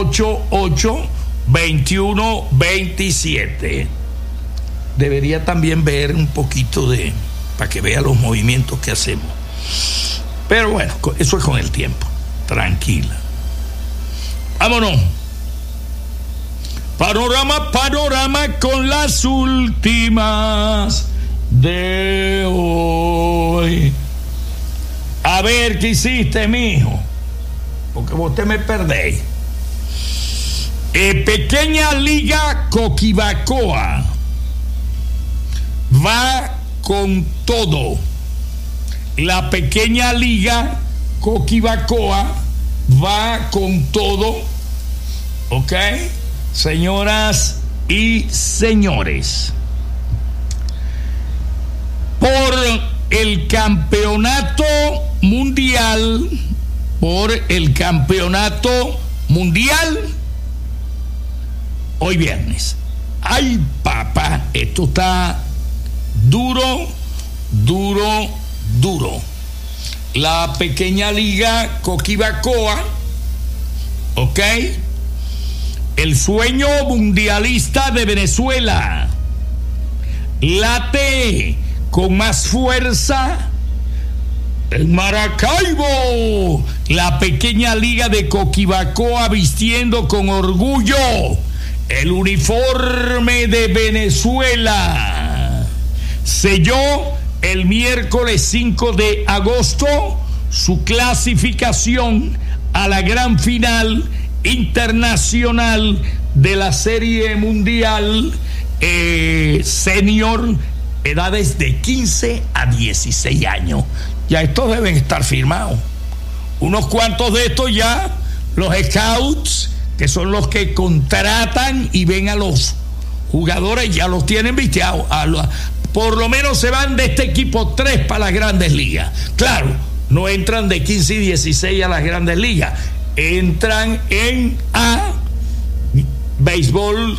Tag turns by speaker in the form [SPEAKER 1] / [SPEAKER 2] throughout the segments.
[SPEAKER 1] 888-2127. Debería también ver un poquito para que vea los movimientos que hacemos. Pero bueno, eso es con el tiempo. Tranquila. Vámonos. Panorama con las últimas de hoy. A ver qué hiciste, mijo, porque vos te me perdéis. Pequeña Liga Coquibacoa va con todo. La Pequeña Liga Coquibacoa va con todo. ¿Ok? Señoras y señores, por el campeonato mundial, hoy viernes. Ay, papá, esto está duro. La Pequeña Liga Coquibacoa, ¿ok? El sueño mundialista de Venezuela late con más fuerza en Maracaibo. La Pequeña Liga de Coquibacoa vistiendo con orgullo el uniforme de Venezuela. Selló el miércoles 5 de agosto su clasificación a la gran final internacional de la Serie Mundial Senior, edades de 15 a 16 años. Ya estos deben estar firmados. Unos cuantos de estos ya, los scouts, que son los que contratan y ven a los jugadores, ya los tienen visteados. Por lo menos se van de este equipo 3 para las grandes ligas. Claro, no entran de 15 y 16 a las grandes ligas. Entran en béisbol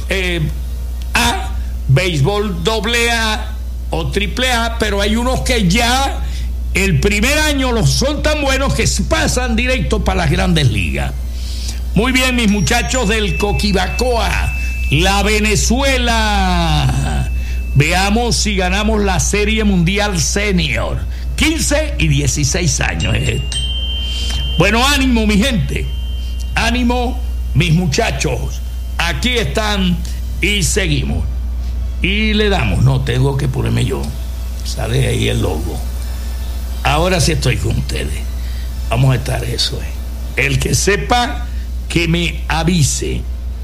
[SPEAKER 1] AA o AAA, pero hay unos que ya el primer año son tan buenos que pasan directo para las grandes ligas. Muy bien, mis muchachos del Coquibacoa, la Venezuela. Veamos si ganamos la Serie Mundial Senior. 15 y 16 años es este. Bueno, ánimo, mi gente. Ánimo, mis muchachos. Aquí están y seguimos. Y le damos. No, tengo que ponerme yo. Sale ahí el logo. Ahora sí estoy con ustedes. Vamos a estar eso. El que sepa, que me avise.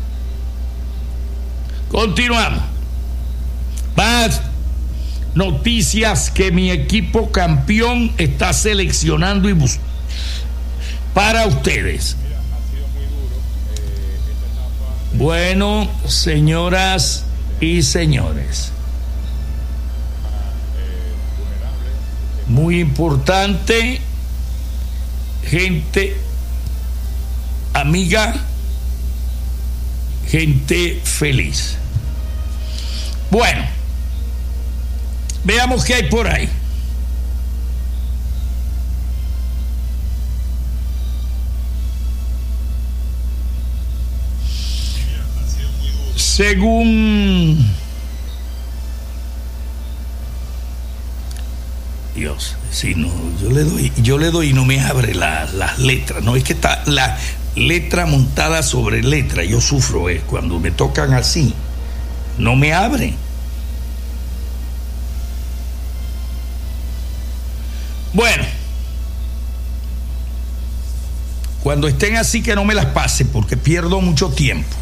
[SPEAKER 1] Continuamos. Más noticias que mi equipo campeón está seleccionando y buscando para ustedes. Bueno, señoras y señores, muy importante, gente amiga, gente feliz. Bueno, veamos qué hay por ahí. Según Dios, si no, yo le doy y no me abre las letras. No es que está la letra montada sobre letra. Yo sufro cuando me tocan así. No me abre. Bueno, cuando estén así que no me las pase porque pierdo mucho tiempo.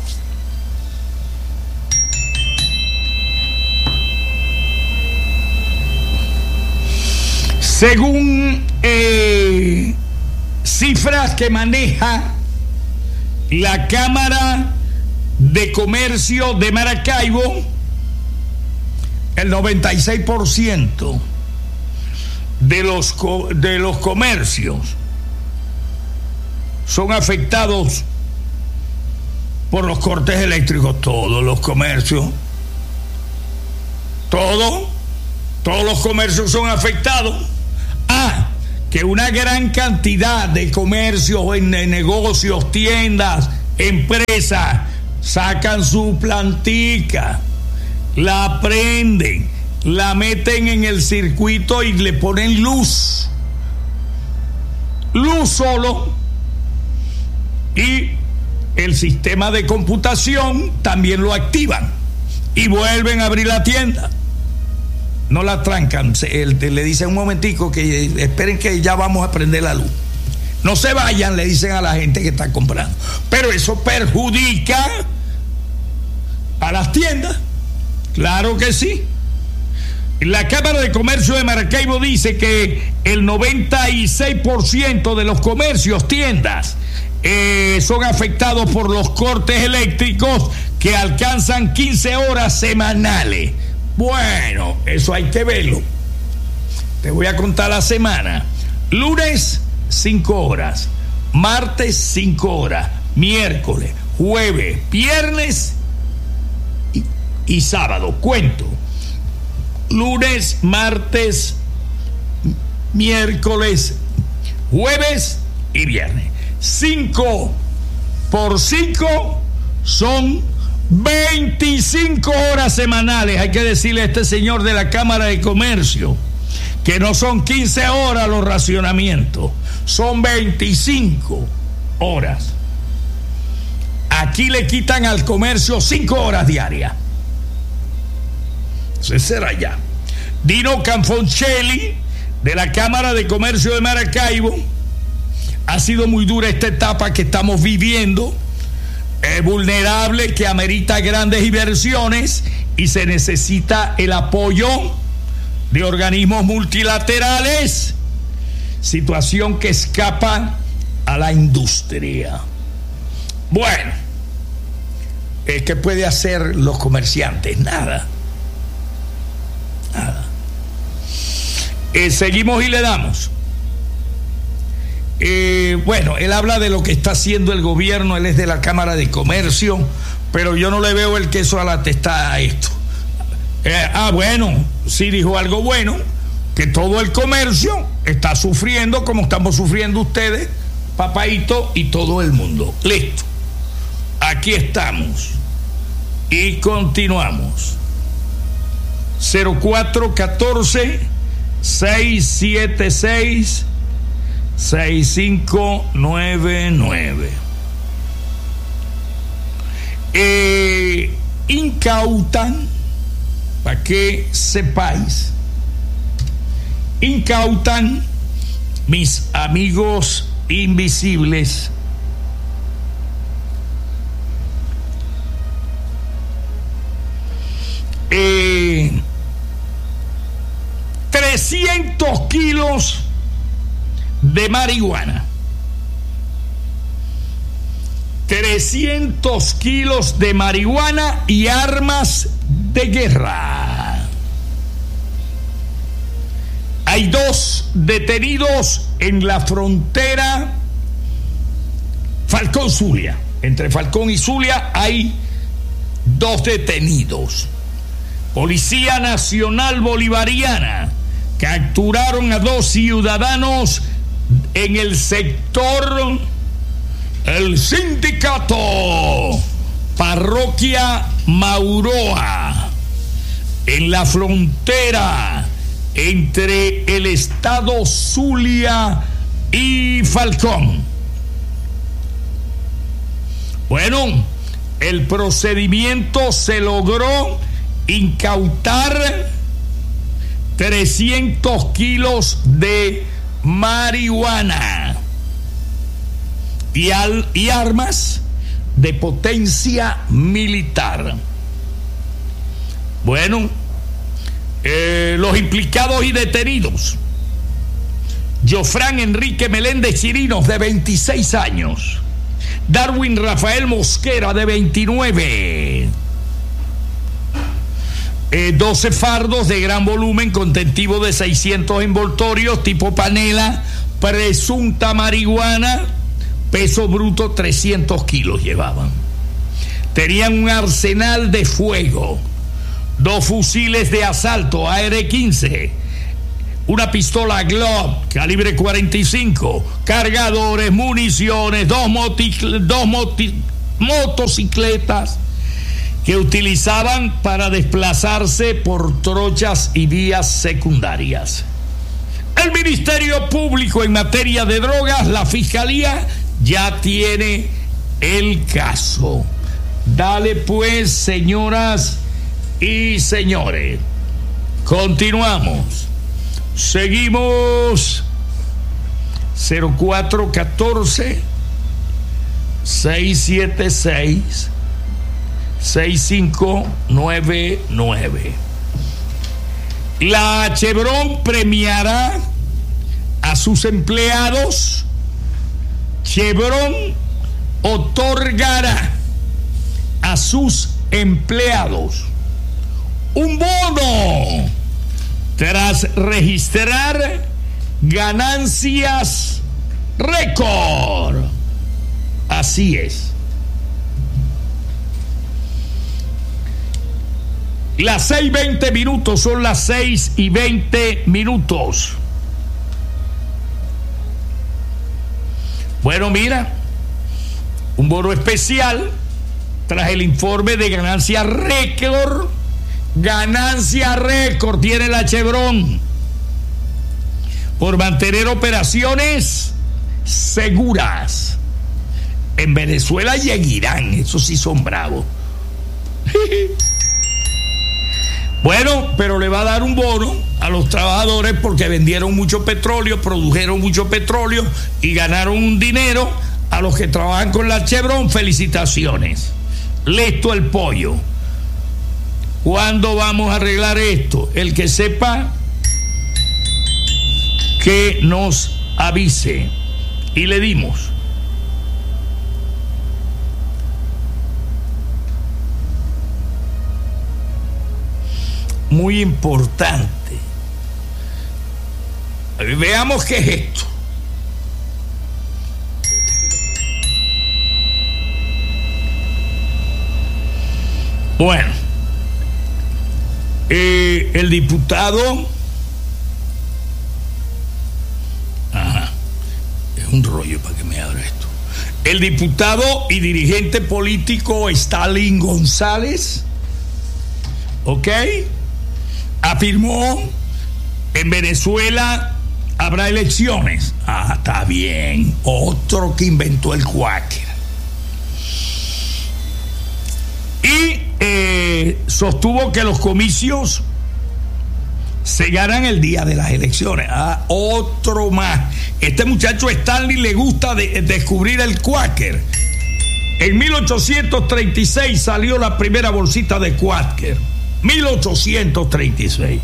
[SPEAKER 1] Según cifras que maneja la Cámara de Comercio de Maracaibo, el 96% de los comercios son afectados por los cortes eléctricos. Todos los comercios, todos los comercios son afectados. Que una gran cantidad de comercios, de negocios, tiendas, empresas sacan su plantica, la prenden, la meten en el circuito y le ponen luz solo, y el sistema de computación también lo activan y vuelven a abrir la tienda. No la trancan, le dicen un momentico que esperen que ya vamos a prender la luz. No se vayan, le dicen a la gente que está comprando. Pero eso perjudica a las tiendas. Claro que sí. La Cámara de Comercio de Maracaibo dice que el 96% de los comercios, tiendas, son afectados por los cortes eléctricos que alcanzan 15 horas semanales. Bueno, eso hay que verlo. Te voy a contar la semana. Lunes, 5 horas. Martes, 5 horas. Miércoles, jueves, viernes y sábado. Cuento. Lunes, martes, miércoles, jueves y viernes. 5 por 5 son 25 horas semanales. Hay que decirle a este señor de la Cámara de Comercio que no son 15 horas los racionamientos, son 25 horas. Aquí le quitan al comercio 5 horas diarias. Eso será ya. Dino Canfoncelli, de la Cámara de Comercio de Maracaibo: ha sido muy dura esta etapa que estamos viviendo, vulnerable, que amerita grandes inversiones y se necesita el apoyo de organismos multilaterales, situación que escapa a la industria. Bueno, ¿qué puede hacer los comerciantes? Nada. Seguimos y le damos. Bueno, él habla de lo que está haciendo el gobierno. Él es de la Cámara de Comercio, pero yo no le veo el queso a la tostada a esto. Bueno, sí dijo algo bueno, que todo el comercio está sufriendo como estamos sufriendo ustedes, papaito, y todo el mundo. Listo, aquí estamos y continuamos. 0414-676-6599. Incautan, para que sepáis, incautan, mis amigos invisibles, eh, 300 kilos de marihuana. 300 kilos de marihuana y armas de guerra. Hay 2 detenidos en la frontera Falcón-Zulia. Entre Falcón y Zulia hay 2 detenidos. Policía Nacional Bolivariana capturaron a 2 ciudadanos en el sector El Sindicato, Parroquia Mauroa, en la frontera entre el estado Zulia y Falcón. Bueno, el procedimiento se logró incautar 300 kilos de marihuana y armas de potencia militar. Bueno, los implicados y detenidos: Jofrán Enrique Meléndez Chirinos, de 26 años; Darwin Rafael Mosquera, de 29; 12 fardos de gran volumen contentivo de 600 envoltorios tipo panela, presunta marihuana, peso bruto 300 kilos llevaban. Tenían un arsenal de fuego, 2 fusiles de asalto AR-15, una pistola Glock calibre 45, cargadores, municiones, 2 motocicletas que utilizaban para desplazarse por trochas y vías secundarias. El Ministerio Público en materia de drogas, la Fiscalía, ya tiene el caso. Dale pues, señoras y señores. Continuamos. Seguimos. 0414 676 6599. La Chevron premiará a sus empleados. Chevron otorgará a sus empleados un bono tras registrar ganancias récord. Así es. Las 6:20 son las 6:20. Bueno, mira, un bono especial tras el informe de ganancia récord. Ganancia récord tiene la Chevron por mantener operaciones seguras en Venezuela y en Irán. Esos sí son bravos. Bueno, pero le va a dar un bono a los trabajadores porque vendieron mucho petróleo, produjeron mucho petróleo y ganaron un dinero. A los que trabajan con la Chevron, felicitaciones. Listo el pollo. ¿Cuándo vamos a arreglar esto? El que sepa, que nos avise. Y le dimos. Muy importante. Veamos qué es esto. Bueno, el diputado, es un rollo para que me abra esto. El diputado y dirigente político Stalin González, ¿ok?, afirmó: en Venezuela habrá elecciones. Está bien. Otro que inventó el Quaker. Y sostuvo que los comicios se ganan el día de las elecciones. Otro más. Este muchacho Stanley le gusta descubrir el Quaker. En 1836 salió la primera bolsita de Quaker. 1836.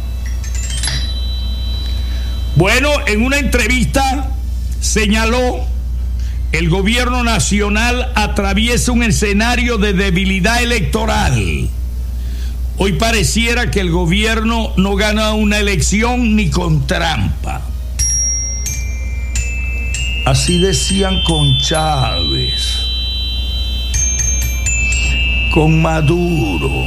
[SPEAKER 1] Bueno, en una entrevista señaló: el gobierno nacional atraviesa un escenario de debilidad electoral. Hoy pareciera que el gobierno no gana una elección ni con trampa. Así decían con Chávez, con Maduro.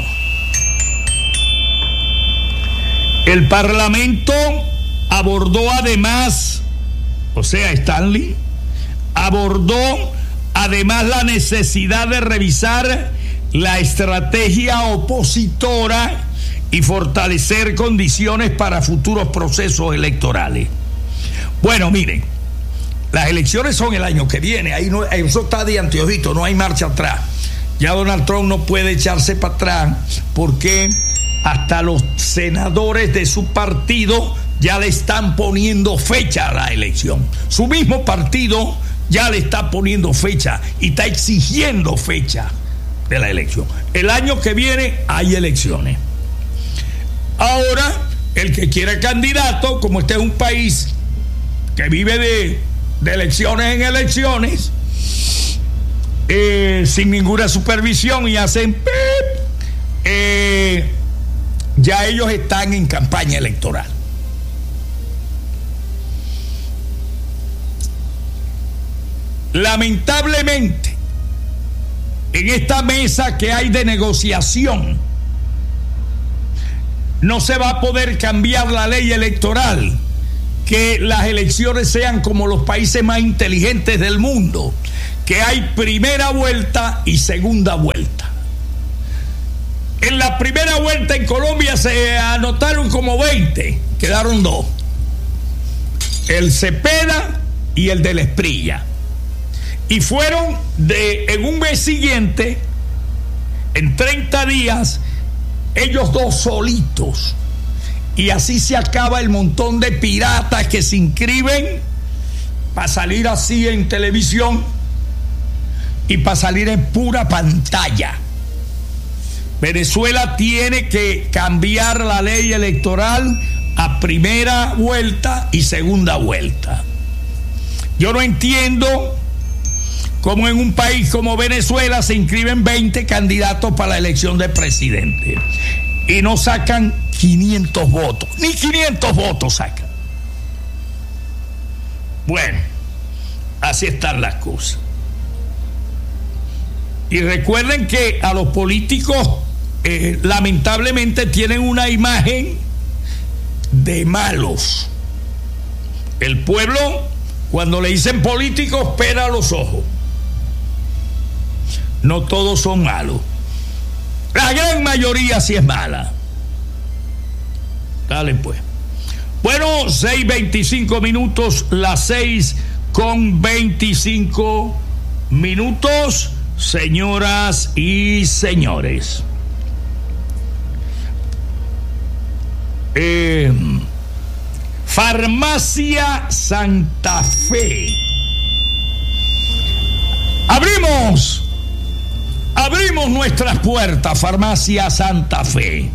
[SPEAKER 1] El Parlamento abordó además, o sea, Stanley abordó además la necesidad de revisar la estrategia opositora y fortalecer condiciones para futuros procesos electorales. Bueno, miren, las elecciones son el año que viene, ahí no, eso está de anteojito, no hay marcha atrás. Ya Donald Trump no puede echarse para atrás porque hasta los senadores de su partido ya le están poniendo fecha a la elección. Su mismo partido ya le está poniendo fecha y está exigiendo fecha de la elección. El año que viene hay elecciones. Ahora, el que quiera candidato, como este es un país que vive de elecciones en elecciones, sin ninguna supervisión, y hacen ya ellos están en campaña electoral. Lamentablemente, en esta mesa que hay de negociación, no se va a poder cambiar la ley electoral, que las elecciones sean como los países más inteligentes del mundo, que hay primera vuelta y segunda vuelta. En la primera vuelta en Colombia se anotaron como 20, quedaron 2. El Cepeda y el de la Esprilla. Y fueron en un mes siguiente, en 30 días, ellos 2 solitos. Y así se acaba el montón de piratas que se inscriben para salir así en televisión y para salir en pura pantalla. Venezuela tiene que cambiar la ley electoral a primera vuelta y segunda vuelta. Yo no entiendo cómo en un país como Venezuela se inscriben 20 candidatos para la elección de presidente y no sacan 500 votos, ni 500 votos sacan. Bueno, así están las cosas. Y recuerden que a los políticos lamentablemente tienen una imagen de malos. El pueblo, cuando le dicen políticos, pela los ojos. No todos son malos. La gran mayoría sí es mala. Dale pues. Bueno, 6:25 minutos, las 6:25 minutos, señoras y señores. Farmacia Santa Fe. Abrimos nuestras puertas, Farmacia Santa Fe,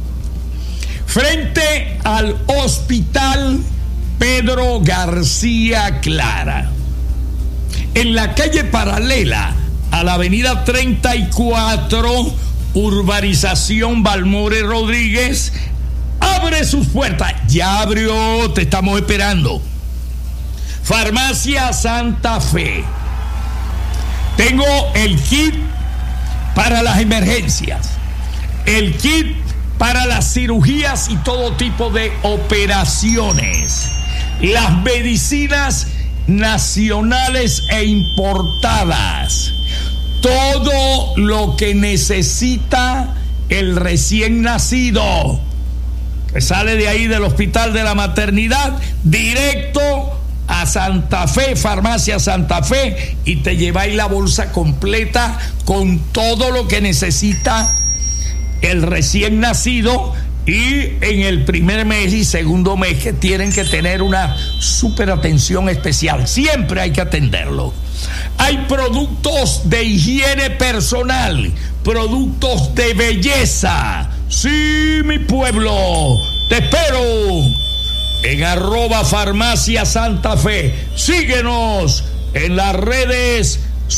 [SPEAKER 1] frente al Hospital Pedro García Clara, en la calle paralela a la avenida 34, urbanización Balmore Rodríguez. Abre sus puertas. Ya abrió, te estamos esperando. Farmacia Santa Fe. Tengo el kit para las emergencias, el kit para las cirugías y todo tipo de operaciones, las medicinas nacionales e importadas, todo lo que necesita el recién nacido, que sale de ahí del hospital de la maternidad, directo a Santa Fe, Farmacia Santa Fe, y te lleváis la bolsa completa con todo lo que necesita el recién nacido, y en el primer mes y segundo mes que tienen que tener una súper atención especial. Siempre hay que atenderlo. Hay productos de higiene personal, productos de belleza. Sí, mi pueblo, te espero en @Farmacia Santa Fe. Síguenos en las redes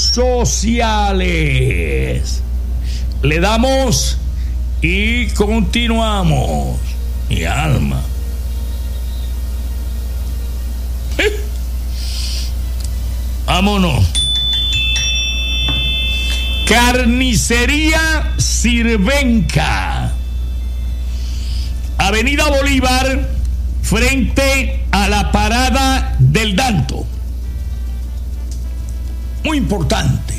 [SPEAKER 1] sociales. Le damos y continuamos. Mi alma. Vámonos. Carnicería Sirvenca, Avenida Bolívar, frente a la parada del Danto. Muy importante.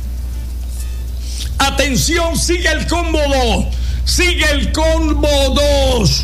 [SPEAKER 1] Atención, sigue el combo 2. Sigue el combo 2.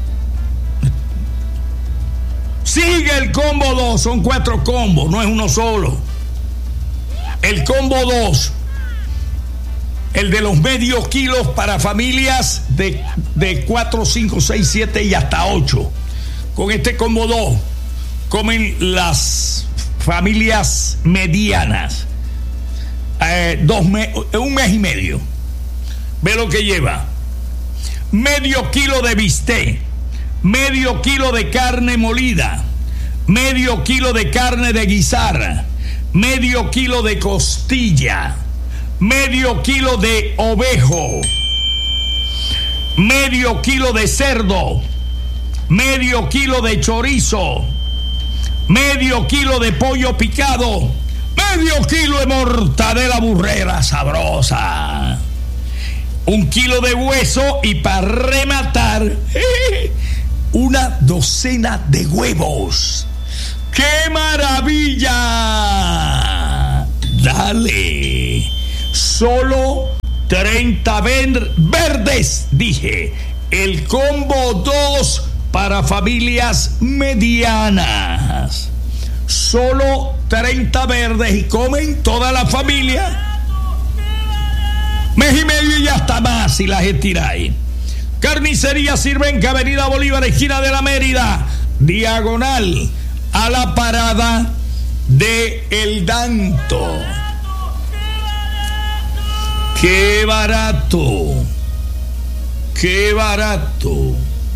[SPEAKER 1] Sigue el combo 2. Son 4 combos, no es uno solo. El combo 2. El de los medios kilos para familias de 4, 5, 6, 7 y hasta 8. Con este combo 2 comen las familias medianas. Un mes y medio. Ve lo que lleva: medio kilo de bistec, medio kilo de carne molida, medio kilo de carne de guisar, medio kilo de costilla, medio kilo de ovejo, medio kilo de cerdo, medio kilo de chorizo, medio kilo de pollo picado, medio kilo de mortadela burrera sabrosa, 1 kilo de hueso y para rematar, una docena de huevos. ¡Qué maravilla! dale. Solo 30 verdes, dije. El combo 2 para familias medianas. Solo 30 verdes y comen toda la familia. Mes y medio y hasta más si las estiráis. Carnicería Sirvenca, Avenida Bolívar, esquina de la Mérida, diagonal a la parada de El Danto. ¡Qué barato! ¡Qué barato!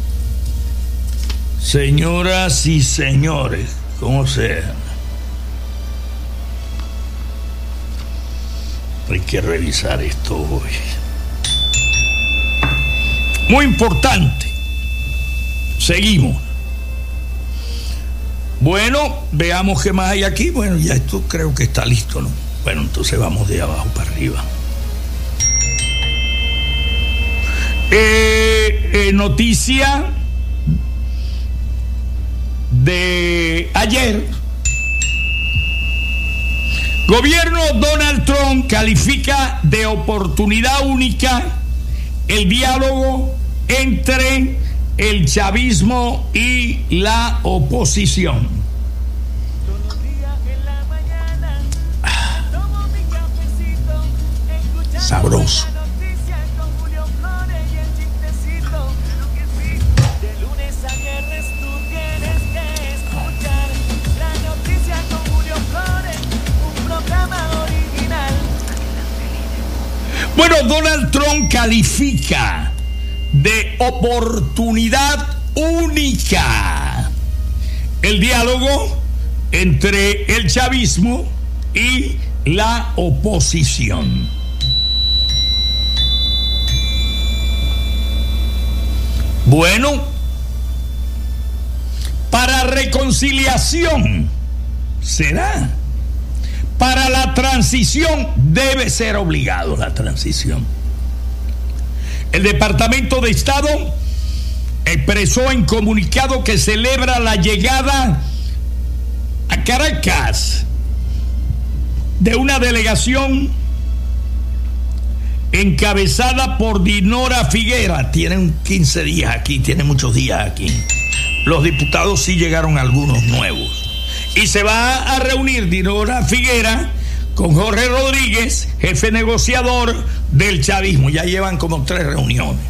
[SPEAKER 1] Señoras y señores, ¿cómo sea? Hay que revisar esto hoy. Muy importante. Seguimos. Bueno, veamos qué más hay aquí. Bueno, ya esto creo que está listo, ¿no? Bueno, entonces vamos de abajo para arriba. Noticia de ayer. Gobierno Donald Trump califica de oportunidad única el diálogo entre el chavismo y la oposición. Sabroso. Bueno, Donald Trump califica de oportunidad única el diálogo entre el chavismo y la oposición. Bueno, para reconciliación será. Para la transición debe ser obligado la transición. El Departamento de Estado expresó en comunicado que celebra la llegada a Caracas de una delegación encabezada por Dinora Figuera. Tienen 15 días aquí, tienen muchos días aquí. Los diputados sí llegaron algunos nuevos. Y se va a reunir Dinora Figuera con Jorge Rodríguez, jefe negociador del chavismo. Ya llevan como 3 reuniones.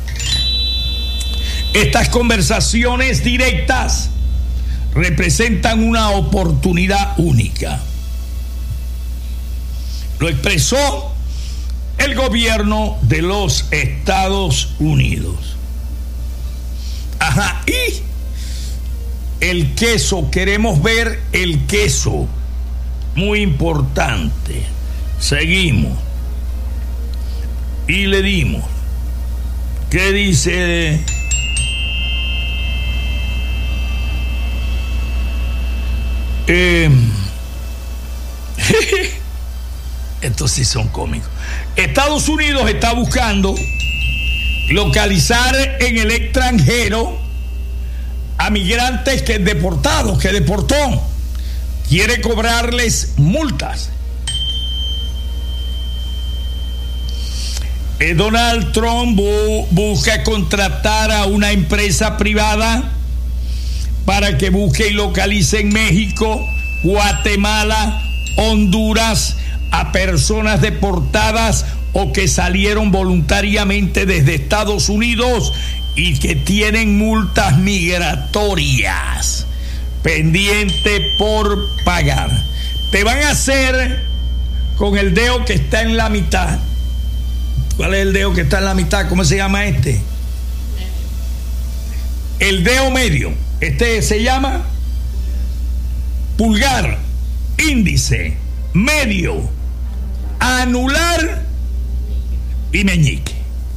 [SPEAKER 1] Estas conversaciones directas representan una oportunidad única. Lo expresó el gobierno de los Estados Unidos. Ajá, y el queso, queremos ver el queso, muy importante. Seguimos y le dimos. ¿Qué dice? Estos sí son cómicos. Estados Unidos está buscando localizar en el extranjero a migrantes que deportó. Quiere cobrarles multas. Donald Trump busca contratar a una empresa privada para que busque y localice en México, Guatemala, Honduras a personas deportadas o que salieron voluntariamente desde Estados Unidos y que tienen multas migratorias pendiente por pagar. Te van a hacer con el dedo que está en la mitad. ¿Cuál es el dedo que está en la mitad? ¿Cómo se llama este? El dedo medio. Este se llama pulgar, índice, medio, anular y meñique.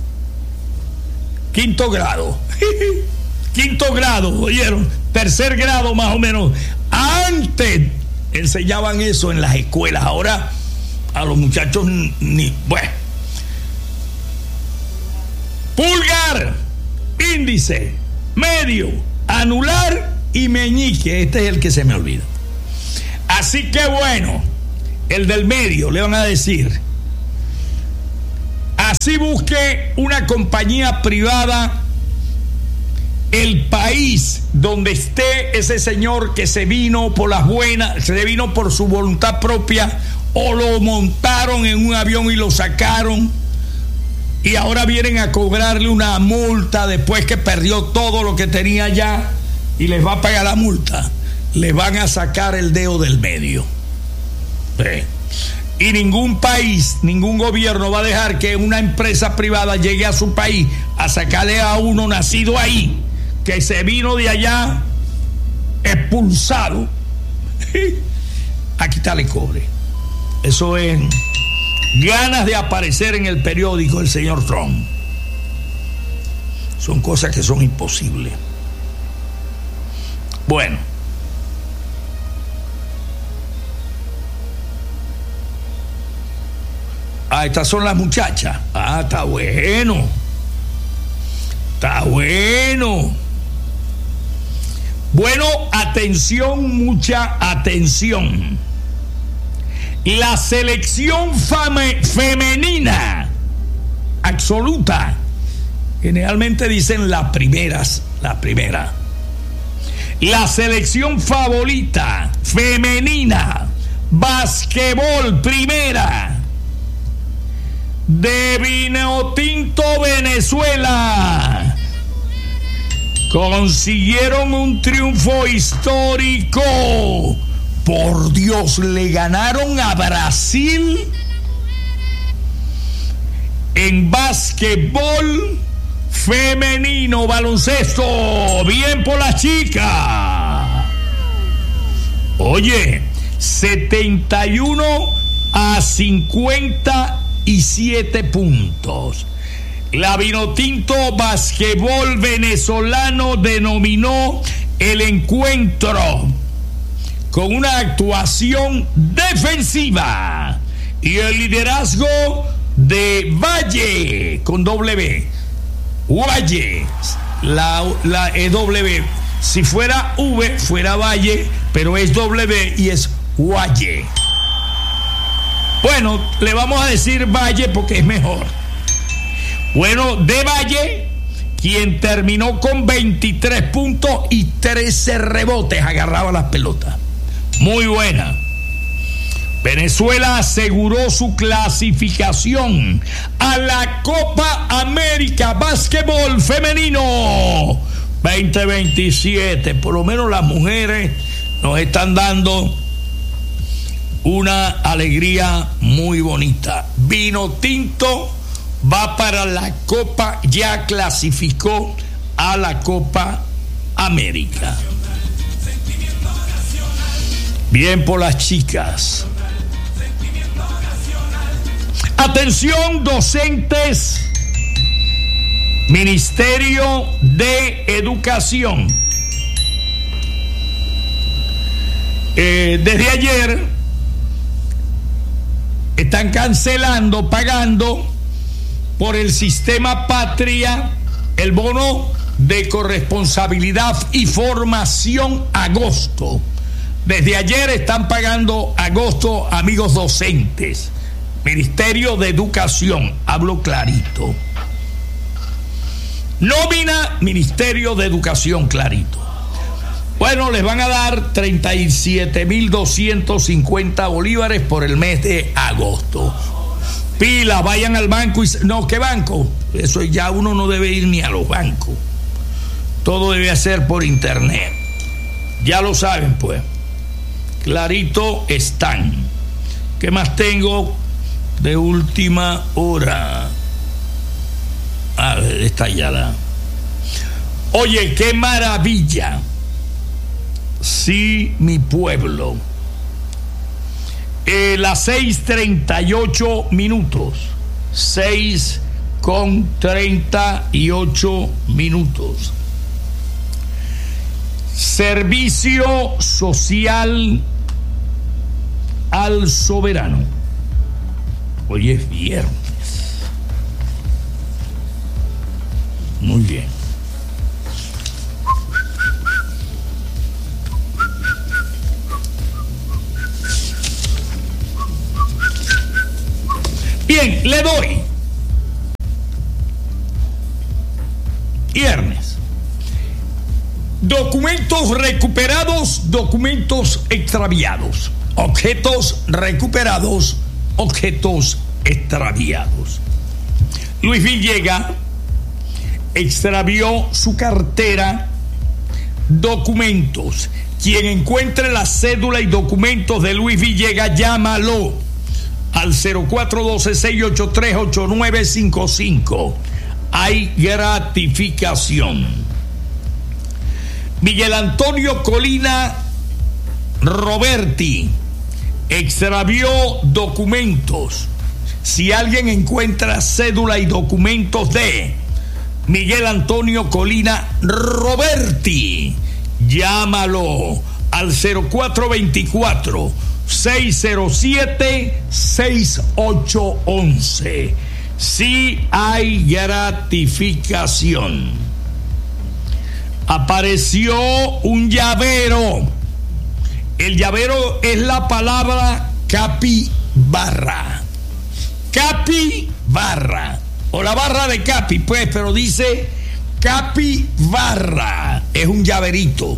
[SPEAKER 1] Quinto grado. Quinto grado, ¿oyeron? Tercer grado más o menos. Antes enseñaban eso en las escuelas. Ahora a los muchachos ni... Bueno. Pulgar, índice, medio, anular y meñique. Este es el que se me olvida. Así que bueno, el del medio, le van a decir. Así busque una compañía privada el país donde esté ese señor que se vino por las buenas, se vino por su voluntad propia, o lo montaron en un avión y lo sacaron, y ahora vienen a cobrarle una multa después que perdió todo lo que tenía ya, y les va a pagar la multa. Le van a sacar el dedo del medio. Sí. Y ningún país, ningún gobierno va a dejar que una empresa privada llegue a su país a sacarle a uno nacido ahí, que se vino de allá expulsado, a quitarle cobre. Eso es ganas de aparecer en el periódico del señor Trump. Son cosas que son imposibles. Bueno, estas son las muchachas. Está bueno. Está bueno. Bueno, atención, mucha atención. La selección femenina absoluta, generalmente dicen las primeras, la primera. La selección favorita femenina, basquetbol primera, de Vinotinto Venezuela, consiguieron un triunfo histórico. Por Dios, le ganaron a Brasil en basquetbol femenino, baloncesto. Bien por las chicas. Oye, 71-57 puntos. La Vinotinto Basquetbol venezolano denominó el encuentro con una actuación defensiva y el liderazgo de Valle, con doble B. Valle, la W. Si fuera V, fuera Valle, pero es W y es Valle. Bueno, le vamos a decir Valle porque es mejor. Bueno, de Valle, quien terminó con 23 puntos y 13 rebotes, agarraba las pelotas. Muy buena. Venezuela aseguró su clasificación a la Copa América Básquetbol Femenino 2027. Por lo menos las mujeres nos están dando una alegría muy bonita. Vinotinto va para la Copa, ya clasificó a la Copa América. Bien por las chicas. Atención, docentes. Ministerio de Educación. Desde ayer están cancelando, pagando por el sistema Patria el bono de corresponsabilidad y formación agosto. Desde ayer están pagando agosto, amigos docentes. Ministerio de Educación, hablo clarito. Nómina, Ministerio de Educación, clarito. Bueno, les van a dar 37.250 bolívares por el mes de agosto. Pila, vayan al banco y... No, ¿qué banco? Eso ya uno no debe ir ni a los bancos. Todo debe hacer por internet. Ya lo saben, pues. Clarito están. ¿Qué más tengo de última hora? A ver, esta ya la... Oye, qué maravilla. Sí, mi pueblo. Las 6:38 minutos. 6:38 minutos. Servicio social al soberano. Hoy es viernes. Muy bien. Le doy. Viernes. Documentos recuperados, documentos extraviados. Objetos recuperados, objetos extraviados. Luis Villegas extravió su cartera, documentos. Quien encuentre la cédula y documentos de Luis Villegas, llámalo al 0412-683-8955. Hay gratificación. Miguel Antonio Colina Roberti extravió documentos. Si alguien encuentra cédula y documentos de Miguel Antonio Colina Roberti, llámalo al 0424-607-6811. Si hay gratificación. Apareció un llavero. El llavero es la palabra capibara. Capibara. O la barra de capi, pues, pero dice capibara. Es un llaverito.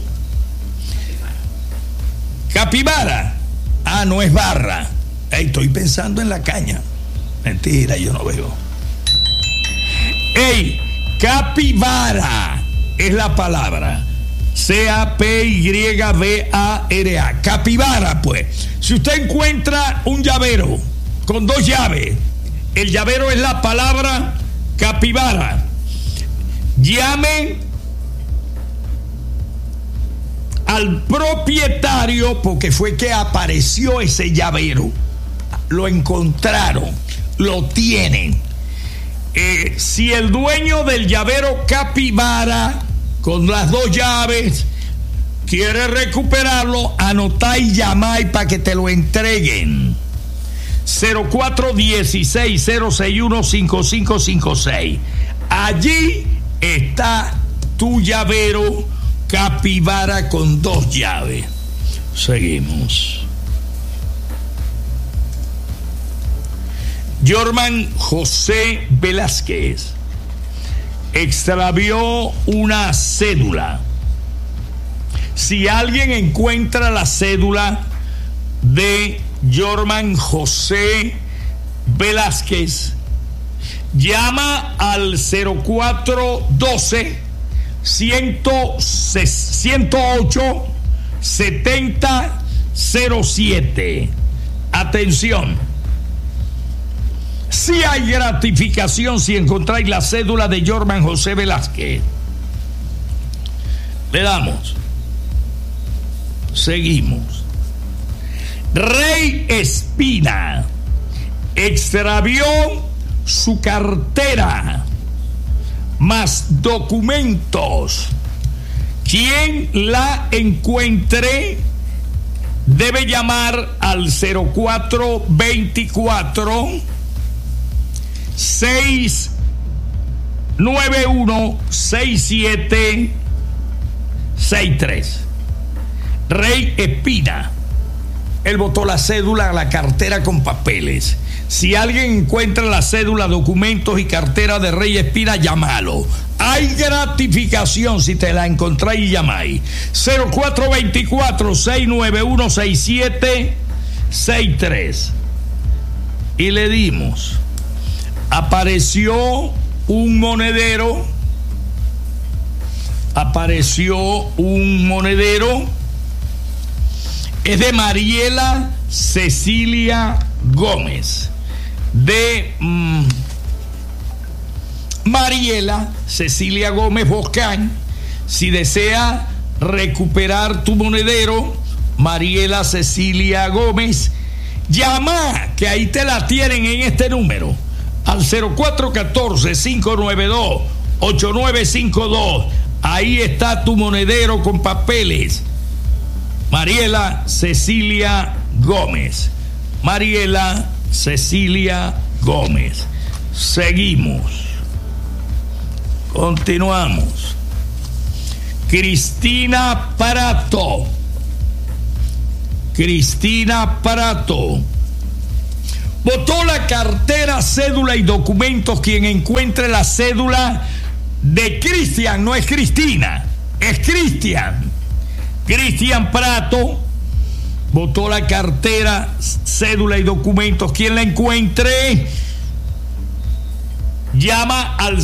[SPEAKER 1] Capibara. Ah, no es barra. Estoy pensando en la caña. Mentira, yo no veo. Capibara es la palabra. Capibara. Capibara, pues. Si usted encuentra un llavero con dos llaves, el llavero es la palabra capibara. Llame al propietario, porque fue que apareció ese llavero. Lo encontraron, lo tienen. Si el dueño del llavero capibara con las dos llaves quiere recuperarlo, anotá y llamáis para que te lo entreguen. 0416-061-5556. Allí está tu llavero capibara con dos llaves. Seguimos. Jorman José Velázquez extravió una cédula. Si alguien encuentra la cédula de Jorman José Velázquez, llama al 0412-108-7007. Atención. Si hay gratificación si encontráis la cédula de Jorman José Velázquez. Le damos. Seguimos. Rey Espina extravió su cartera más documentos. Quien la encuentre debe llamar al 0424-691-6763. Rey Espina. Él botó la cédula, la cartera con papeles. Si alguien encuentra la cédula, documentos y cartera de Rey Espina, llámalo. Hay gratificación si te la encontráis y llamáis. 0424-691-6763. Y le dimos. Apareció un monedero. Es de Mariela Cecilia Gómez. De Mariela Cecilia Gómez Boscán. Si desea recuperar tu monedero, Mariela Cecilia Gómez, llama, que ahí te la tienen en este número, al 0414-592-8952. Ahí está tu monedero con papeles. Mariela Cecilia Gómez. Mariela Cecilia Gómez. Seguimos. Continuamos. Cristina Parato. Botó la cartera, cédula y documentos quien encuentre la cédula de Cristian, no es Cristina, es Cristian. Cristian Prato botó la cartera, cédula y documentos. Quien la encuentre, llama al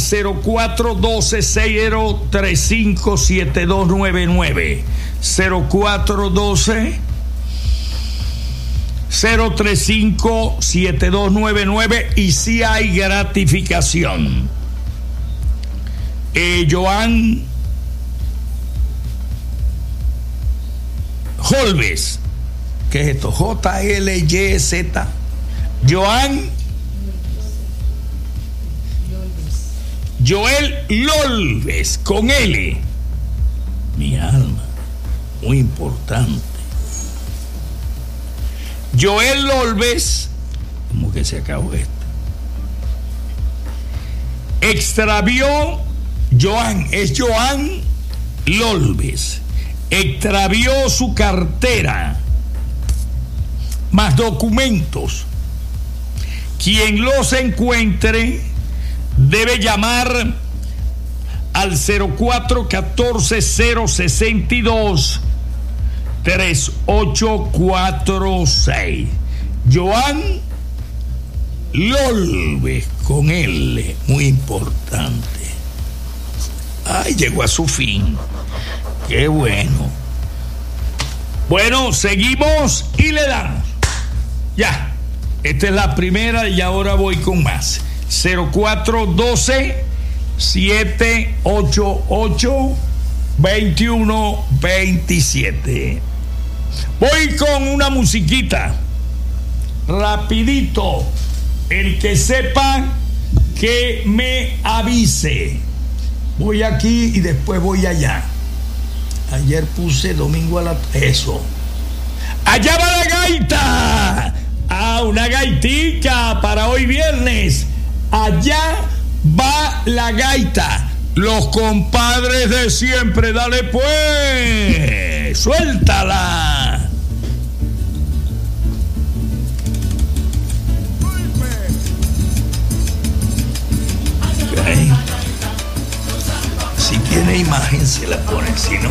[SPEAKER 1] 0412-6035-7299. 0412-035-7299 y si hay gratificación. Joan Holves, ¿qué es esto? J-L-Y-Z. Joan Joel Lolves, con L. Mi alma, muy importante. Joel Lolves, ¿cómo que se acabó esto? Extravió, Joan, es Joan Lolves, extravió su cartera más documentos. Quien los encuentre debe llamar al 0414-062-3846. Joan Lolves, con L, muy importante. Ay, llegó a su fin. Qué bueno. Bueno, seguimos y le damos. Ya, esta es la primera y ahora voy con más. 0412-788-2127. Voy con una musiquita. Rapidito. El que sepa, que me avise. Voy aquí y después voy allá. Ayer puse domingo a la... Eso. ¡Allá va la gaita! ¡Ah, una gaitica para hoy viernes! Allá va la gaita. Los compadres de siempre. Dale pues. Suéltala. Okay. Si tiene imagen se la pone, si no...